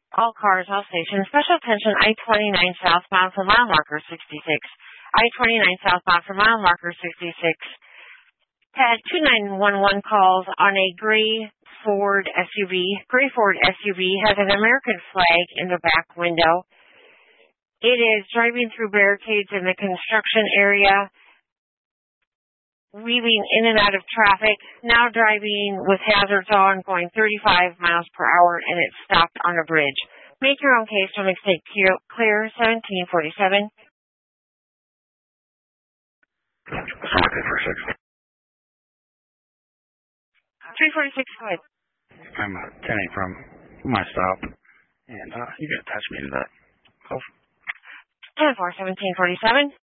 All cars, all stations. Special attention, I-29 southbound for mile marker 66. I-29 southbound for mile marker 66. Had 2911 calls on a gray Ford SUV. Gray Ford SUV has an American flag in the back window. It is driving through barricades in the construction area, weaving in and out of traffic, now driving with hazards on, going 35 miles per hour, and it stopped on a bridge. Make your own case to make state clear, 1747. 346, go ahead. I'm attending from my stop, and you can attach me to that. 10-4, 1747.